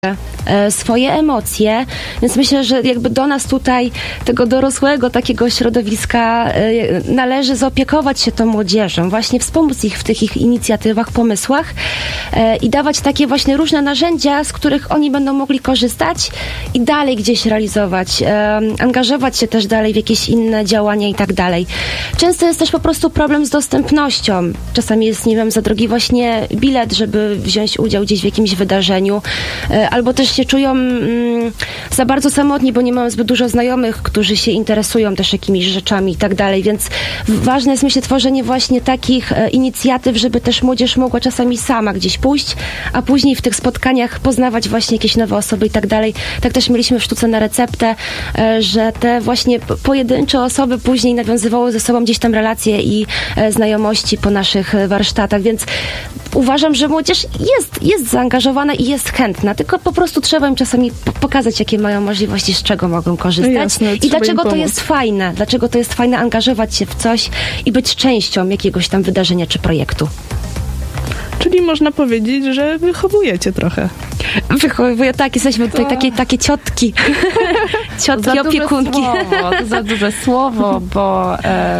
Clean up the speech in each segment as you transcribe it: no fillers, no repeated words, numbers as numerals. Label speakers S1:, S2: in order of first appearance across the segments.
S1: swoje emocje, więc myślę, że jakby do nas tutaj, tego dorosłego takiego środowiska, należy zaopiekować się tą młodzieżą, właśnie wspomóc ich w tych ich inicjatywach, pomysłach i dawać takie właśnie różne narzędzia, z których oni będą mogli korzystać i dalej gdzieś realizować, angażować się też dalej w jakieś inne działania i tak dalej. Często jest też po prostu problem z dostępnością. Czasami jest, nie wiem, za drogi właśnie bilet, żeby wziąć udział gdzieś w jakimś wydarzeniu, albo też się czują za bardzo samotni, bo nie mają zbyt dużo znajomych, którzy się interesują też jakimiś rzeczami i tak dalej, więc ważne jest, myślę, tworzenie właśnie takich inicjatyw, żeby też młodzież mogła czasami sama gdzieś pójść, a później w tych spotkaniach poznawać właśnie jakieś nowe osoby i tak dalej. Tak też mieliśmy w Sztuce na receptę, że te właśnie pojedyncze osoby później nawiązywały ze sobą gdzieś tam relacje i znajomości po naszych warsztatach, więc uważam, że młodzież jest zaangażowana i jest chętna, tylko po prostu trzeba im czasami pokazać, jakie mają możliwości, z czego mogą korzystać.
S2: Jasne,
S1: i dlaczego to jest fajne. Dlaczego to jest fajne angażować się w coś i być częścią jakiegoś tam wydarzenia czy projektu.
S2: Czyli można powiedzieć, że wychowujecie trochę.
S1: Wychowuję, tak, jesteśmy tutaj takie ciotki. Ciotki, opiekunki.
S3: To za duże słowo, bo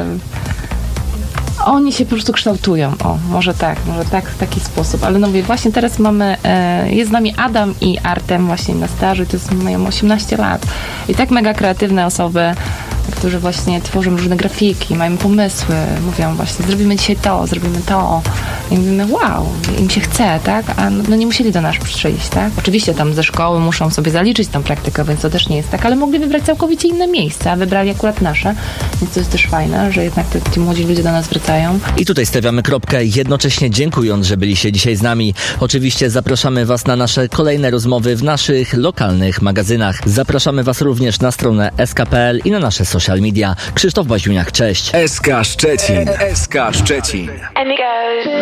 S3: oni się po prostu kształtują. Może tak, w taki sposób. Ale no mówię, właśnie teraz jest z nami Adam i Artem właśnie na stażu, to mają 18 lat. I tak mega kreatywne osoby, którzy właśnie tworzą różne grafiki, mają pomysły, mówią właśnie, zrobimy dzisiaj to, zrobimy to. I mówimy, wow, im się chce, tak? A no nie musieli do nas przyjść, tak? Oczywiście tam ze szkoły muszą sobie zaliczyć tą praktykę, więc to też nie jest tak, ale mogli wybrać całkowicie inne miejsca, a wybrali akurat nasze, więc to jest też fajne, że jednak ci młodzi ludzie do nas wracają.
S4: I tutaj stawiamy kropkę, jednocześnie dziękując, że byliście dzisiaj z nami. Oczywiście zapraszamy Was na nasze kolejne rozmowy w naszych lokalnych magazynach. Zapraszamy Was również na stronę sk.pl i na nasze social media. Krzysztof Baziuniak, cześć.
S5: SK Szczecin. SK Szczecin.